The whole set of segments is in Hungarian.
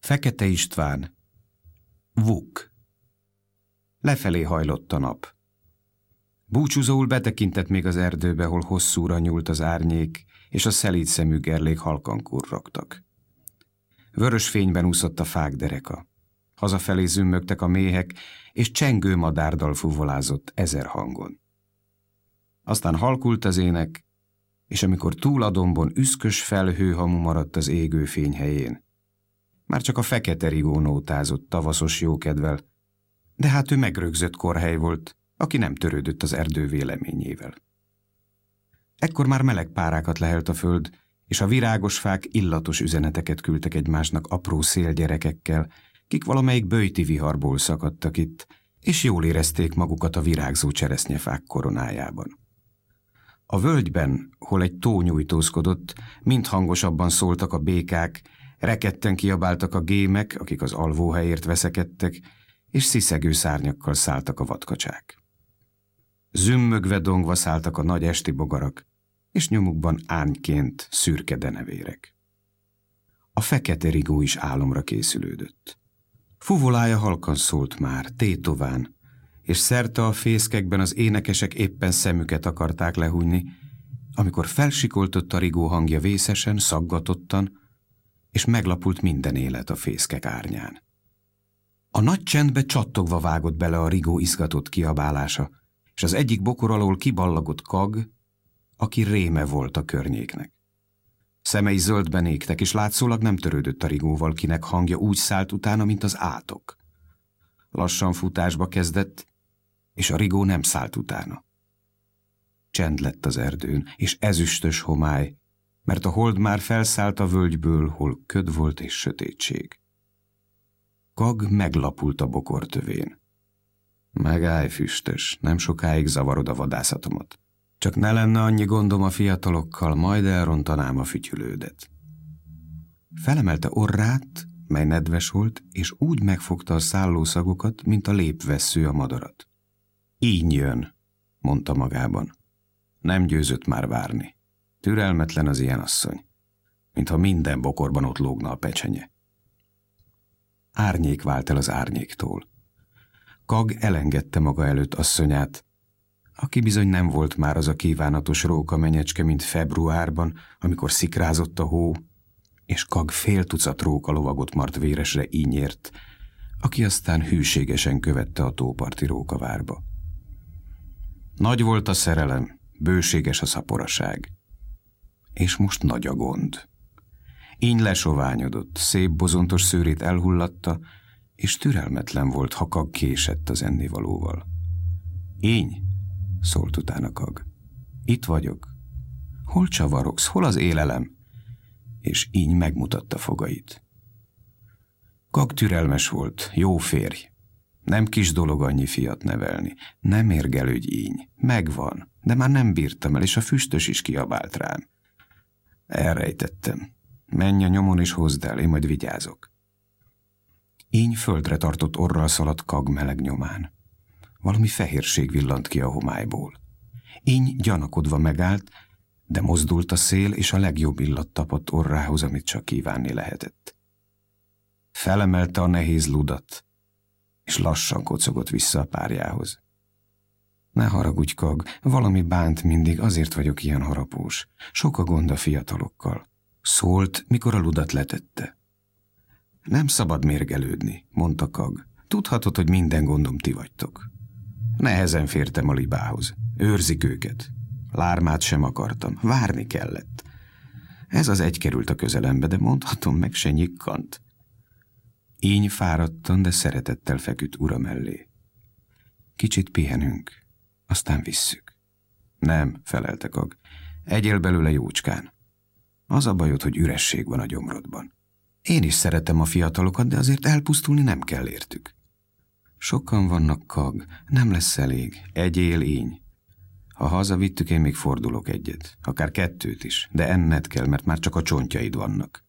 Fekete István. Vuk. Lefelé hajlott a nap. Búcsúzóul betekintett még az erdőbe, hol hosszúra nyúlt az árnyék, és a szelíd szemű gerlék halkan kurrogtak. Vörös fényben úszott a fák dereka. Hazafelé zümmögtek a méhek, és csengő madárdal fuvolázott 1000 hangon. Aztán halkult az ének, és amikor túl a dombon üszkös felhőhamu maradt az égő fény helyén, már csak a fekete rigó nótázott tavaszos jókedvel, de hát ő megrögzött korhely volt, aki nem törődött az erdő véleményével. Ekkor már meleg párákat lehelt a föld, és a virágos fák illatos üzeneteket küldtek egymásnak apró szélgyerekekkel, kik valamelyik böjti viharból szakadtak itt, és jól érezték magukat a virágzó cseresznyefák koronájában. A völgyben, hol egy tó nyújtózkodott, mind hangosabban szóltak a békák, rekedten kiabáltak a gémek, akik az alvóhelyért veszekedtek, és sziszegő szárnyakkal szálltak a vadkacsák. Zümmögve dongva szálltak a nagy esti bogarak, és nyomukban árnyként szürke denevérek. A fekete rigó is álomra készülődött. Fuvolája halkan szólt már, tétován, és szerte a fészkekben az énekesek éppen szemüket akarták lehújni, amikor felsikoltott a rigó hangja vészesen, szaggatottan, és meglapult minden élet a fészkek árnyán. A nagy csendbe csattogva vágott bele a rigó izgatott kiabálása, és az egyik bokor alól kiballagott Kag, aki réme volt a környéknek. Szemei zöldben égtek, és látszólag nem törődött a rigóval, kinek hangja úgy szállt utána, mint az átok. Lassan futásba kezdett, és a rigó nem szállt utána. Csend lett az erdőn, és ezüstös homály, mert a hold már felszállt a völgyből, hol köd volt és sötétség. Kag meglapult a bokor tövén. Megállj, füstös, nem sokáig zavarod a vadászatomat. Csak ne lenne annyi gondom a fiatalokkal, majd elrontanám a fütyülődet. Felemelte orrát, mely nedves volt, és úgy megfogta a szállószagokat, mint a lépvessző a madarat. Így jön, mondta magában. Nem győzött már várni. Türelmetlen az ilyen asszony, mintha minden bokorban ott lógna a pecsenye. Árnyék vált el az árnyéktól. Kag elengedte maga előtt asszonyát, aki bizony nem volt már az a kívánatos róka menyecske, mint februárban, amikor szikrázott a hó, és Kag fél tucat róka lovagot mart véresre ínyért, aki aztán hűségesen követte a tóparti rókavárba. Nagy volt a szerelem, bőséges a szaporaság. És most nagy a gond. Íny lesoványodott, szép bozontos szőrét elhullatta, és türelmetlen volt, ha Kag késett az ennivalóval. Íny, szólt utána Kag. Itt vagyok. Hol csavarogsz, hol az élelem? És Íny megmutatta fogait. Kag türelmes volt, jó férj. Nem kis dolog annyi fiat nevelni. Nem érgelődj, Íny. Megvan, de már nem bírtam el, és a füstös is kiabált rám. Elrejtettem. Menj a nyomon és hozd el, én majd vigyázok. Íny földre tartott orral szaladt Kag meleg nyomán. Valami fehérség villant ki a homályból. Íny gyanakodva megállt, de mozdult a szél, és a legjobb illat tapadt orrához, amit csak kívánni lehetett. Felemelte a nehéz ludat, és lassan kocogott vissza a párjához. Ne haragudj, Kag, valami bánt mindig, azért vagyok ilyen harapós. Sok a gond a fiatalokkal. Szólt, mikor a ludat letette. Nem szabad mérgelődni, mondta Kag. Tudhatod, hogy minden gondom ti vagytok. Nehezen fértem a libához. Őrzik őket. Lármát sem akartam. Várni kellett. Ez az egy került a közelembe, de mondhatom, meg se nyikkant. Íny fáradtan, de szeretettel feküdt ura mellé. Kicsit pihenünk, aztán visszük. Nem, felelte Kag. Egyél belőle jócskán. Az a bajod, hogy üresség van a gyomrodban. Én is szeretem a fiatalokat, de azért elpusztulni nem kell értük. Sokan vannak, Kag, nem lesz elég. Egyél, Íny. Ha hazavittük, én még fordulok egyet, akár 2 is, de enned kell, mert már csak a csontjaid vannak.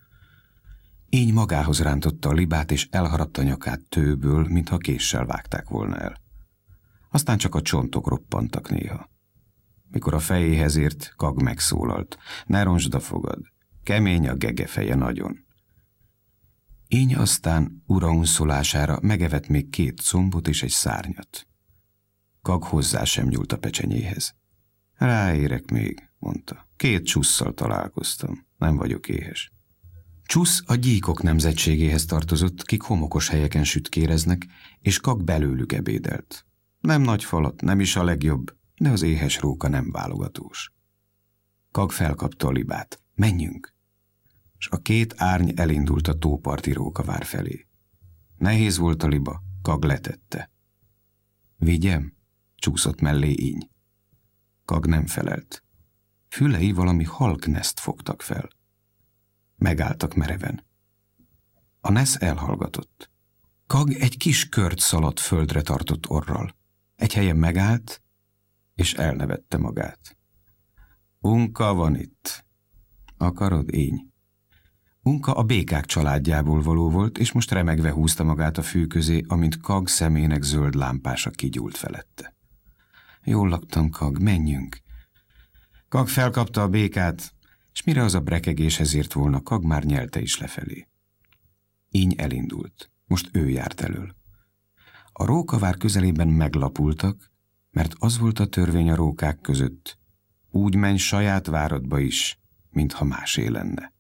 Íny magához rántotta a libát, és elharadt a nyakát tőből, mintha késsel vágták volna el. Aztán csak a csontok roppantak néha. Mikor a fejéhez ért, Kag megszólalt. Ne roncsd a fogad. Kemény a gegefeje nagyon. Íny aztán ura unszolására megevett még 2 combot és egy szárnyat. Kag hozzá sem nyúlt a pecsenyéhez. Ráérek még, mondta. 2 csusszal találkoztam, nem vagyok éhes. Csusz a gyíkok nemzetségéhez tartozott, kik homokos helyeken sütkéreznek, és Kag belőlük ebédelt. Nem nagy falat, nem is a legjobb, de az éhes róka nem válogatós. Kag felkapta a libát. Menjünk! És a 2 árny elindult a tóparti rókavár felé. Nehéz volt a liba, Kag letette. Vigyem? Csúszott mellé Íny. Kag nem felelt. Fülei valami halkneszt fogtak fel. Megálltak mereven. A nesz elhallgatott. Kag egy kis kört szaladt földre tartott orral. Egy helyen megállt, és elnevette magát. Unka van itt. Akarod, Íny? Unka a békák családjából való volt, és most remegve húzta magát a fű közé, amint Kag szemének zöld lámpása kigyúlt felette. Jól laktam, Kag, menjünk. Kag felkapta a békát, és mire az a brekegéshez ért volna, Kag már nyelte is lefelé. Íny elindult. Most ő járt elől. A rókavár közelében meglapultak, mert az volt a törvény a rókák között. Úgy menj saját váradba is, mintha másé lenne.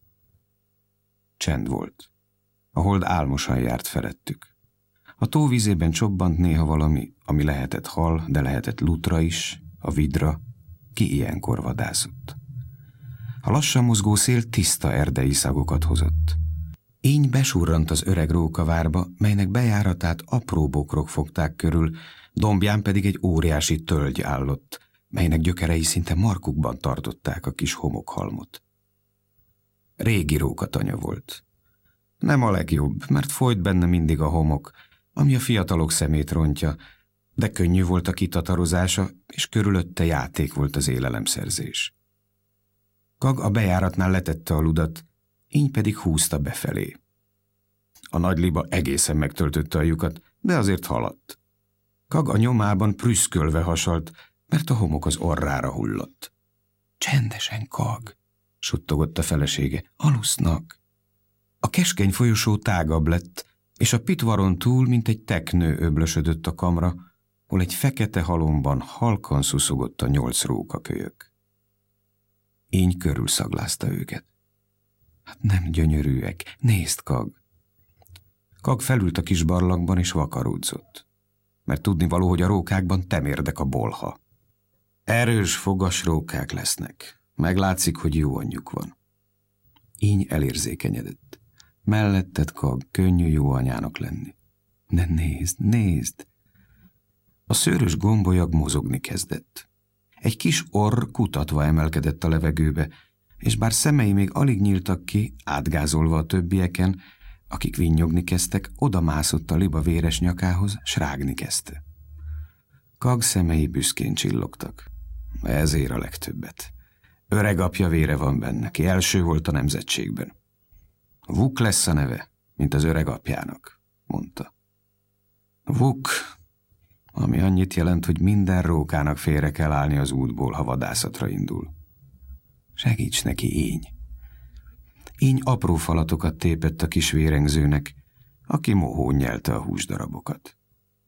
Csend volt. A hold álmosan járt felettük. A tó vízében csobbant néha valami, ami lehetett hal, de lehetett lutra is, a vidra, ki ilyenkor vadászott. A lassan mozgó szél tiszta erdei szagokat hozott. Íny besurrant az öreg rókavárba, melynek bejáratát apró bokrok fogták körül, dombján pedig egy óriási tölgy állott, melynek gyökerei szinte markukban tartották a kis homokhalmot. Régi rókatanya volt. Nem a legjobb, mert folyt benne mindig a homok, ami a fiatalok szemét rontja, de könnyű volt a kitatarozása, és körülötte játék volt az élelemszerzés. Kag a bejáratnál letette a ludat, Íny pedig húzta befelé. A nagy liba egészen megtöltötte a lyukat, de azért haladt. Kag a nyomában prüszkölve hasalt, mert a homok az orrára hullott. Csendesen, Kag, suttogott a felesége, alusznak. A keskeny folyosó tágabb lett, és a pitvaron túl, mint egy teknő öblösödött a kamra, hol egy fekete halomban halkan szuszogott a 8 rókakölyök. Íny körülszaglázta őket. Hát nem gyönyörűek, nézd, Kag. Kag felült a kis barlangban és vakarúdzott, mert tudnivaló, hogy a rókákban temérdek a bolha. Erős, fogas rókák lesznek. Meglátszik, hogy jó anyjuk van. Íny elérzékenyedett. Melletted, Kag, könnyű jó anyának lenni. De nézd, nézd! A szőrös gombolyag mozogni kezdett. Egy kis orr kutatva emelkedett a levegőbe, és bár szemei még alig nyíltak ki, átgázolva a többieken, akik vinnyogni kezdtek, odamászott a liba véres nyakához, s rágni kezdte. Kag szemei büszkén csillogtak. Ezért a legtöbbet. Öreg apja vére van benne, ki első volt a nemzetségben. Vuk lesz a neve, mint az öreg apjának, mondta. Vuk, ami annyit jelent, hogy minden rókának félre kell állni az útból, ha vadászatra indul. Segíts neki, Íny. Íny apró falatokat tépett a kis vérengzőnek, aki mohón nyelte a húsdarabokat.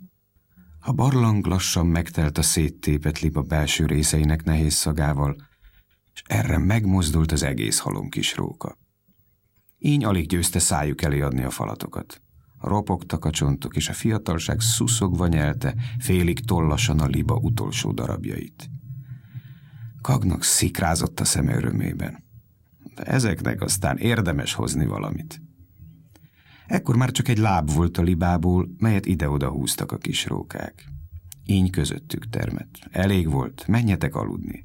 A barlang lassan megtelt a széttépett liba belső részeinek nehéz szagával, és erre megmozdult az egész halom kis róka. Íny alig győzte szájuk elé adni a falatokat. Ropogtak a csontok, és a fiatalság szuszogva nyelte félig tollasan a liba utolsó darabjait. Kagnak szikrázott a szeme örömében. De ezeknek aztán érdemes hozni valamit. Ekkor már csak egy láb volt a libából, melyet ide-oda húztak a kis rókák. Íny közöttük termett. Elég volt, menjetek aludni.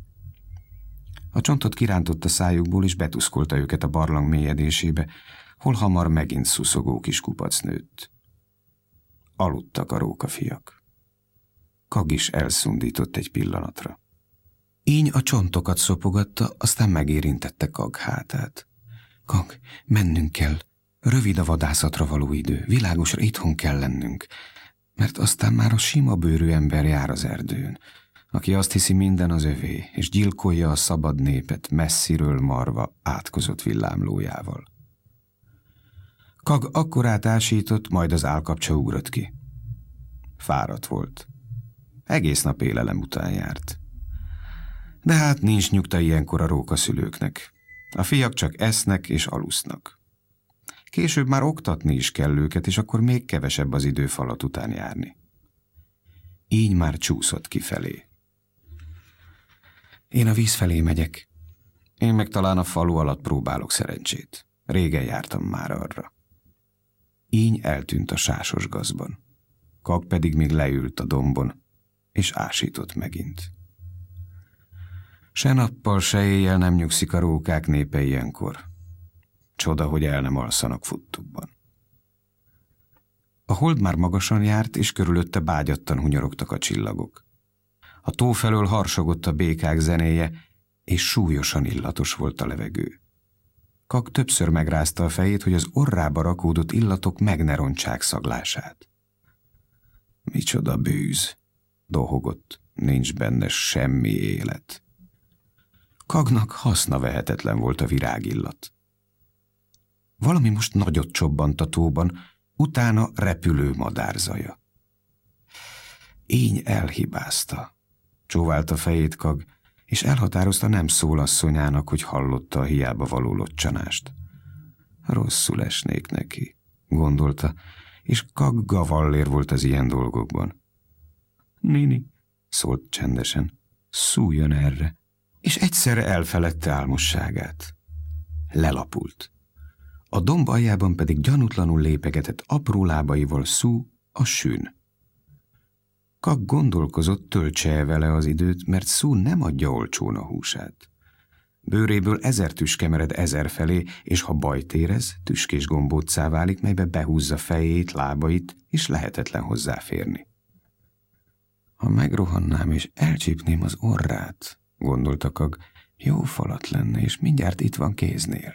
A csontot kirántott a szájukból, és betuszkolta őket a barlang mélyedésébe, hol hamar megint szuszogó kis kupac nőtt. Aludtak a rókafiak. Kag is elszundított egy pillanatra. Íny a csontokat szopogatta, aztán megérintette Kag hátát. Kag, mennünk kell. Rövid a vadászatra való idő, világosra itthon kell lennünk, mert aztán már a sima bőrű ember jár az erdőn, aki azt hiszi, minden az övé, és gyilkolja a szabad népet messziről marva átkozott villámlójával. Kag akkorát ásított, majd az állkapcsa ugrott ki. Fáradt volt. Egész nap élelem után járt. De hát nincs nyugta ilyenkor a rókaszülőknek. A fiak csak esznek és alusznak. Később már oktatni is kell őket, és akkor még kevesebb az idő falat után járni. Így már csúszott kifelé. Én a víz felé megyek. Én meg talán a falu alatt próbálok szerencsét. Régen jártam már arra. Íny eltűnt a sásos gazban. Kag pedig még leült a dombon, és ásított megint. Se nappal, se éjjel nem nyugszik a rókák népe ilyenkor. Csoda, hogy el nem alszanak futtukban. A hold már magasan járt, és körülötte bágyattan hunyorogtak a csillagok. A tó felől harsogott a békák zenéje, és súlyosan illatos volt a levegő. Kag többször megrázta a fejét, hogy az orrába rakódott illatok meg ne rontsák szaglását. Micsoda bűz, dohogott, nincs benne semmi élet. Kagnak haszna vehetetlen volt a virágillat. Valami most nagyot csobbant a tóban, utána repülő madárzaja. Íny elhibázta. Csóválta fejét Kag, és elhatározta, nem szól asszonyának, hogy hallotta a hiába való locsanást. Rosszul esnék neki, gondolta, és Kag gavallér volt az ilyen dolgokban. Nini, szólt csendesen, szújjon erre, és egyszerre elfeledte álmosságát. Lelapult. A domb aljában pedig gyanútlanul lépegetett apró lábaival Szú, a sün. Kag gondolkozott, töltse vele az időt, mert Szú nem adja olcsón a húsát. Bőréből 1000 tüske mered 1000 felé, és ha bajt érez, tüskés gombóccá válik, melybe behúzza fejét, lábait, és lehetetlen hozzáférni. Ha megrohannám és elcsípném az orrát, gondolta Kag, jó falat lenne, és mindjárt itt van kéznél.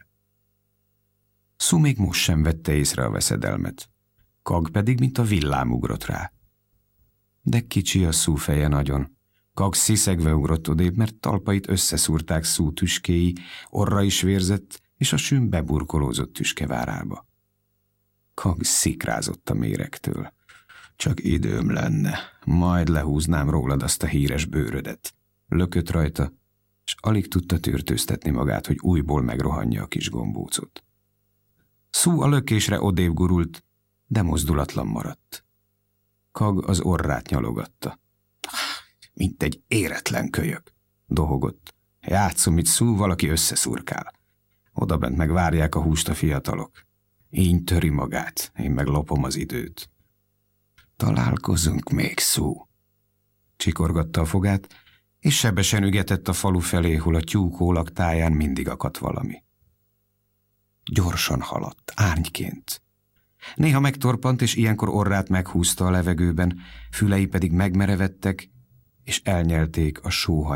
Szú még most sem vette észre a veszedelmet. Kag pedig, mint a villám ugrott rá. De kicsi a Szú feje nagyon. Kag sziszegve ugrott odébb, mert talpait összeszúrták Szú tüskéi, orra is vérzett, és a sün beburkolózott tüskevárába. Kag szikrázott a méregtől. Csak időm lenne, majd lehúznám rólad azt a híres bőrödet. Lökött rajta, és alig tudta tűrtőztetni magát, hogy újból megrohanja a kis gombócot. Szú a lökésre odébb gurult, de mozdulatlan maradt. Kag az orrát nyalogatta. Mint egy éretlen kölyök, dohogott. Játszom itt, Szú, valaki összeszurkál. Odabent meg várják a húst a fiatalok. Így töri magát, én meg lopom az időt. Találkozunk még, Szú. Csikorgatta a fogát, és sebesen ügetett a falu felé, hol a tyúkólak táján mindig akadt valami. Gyorsan haladt, árnyként. Néha megtorpant, és ilyenkor orrát meghúzta a levegőben, fülei pedig megmerevedtek, és elnyelték a sóhaj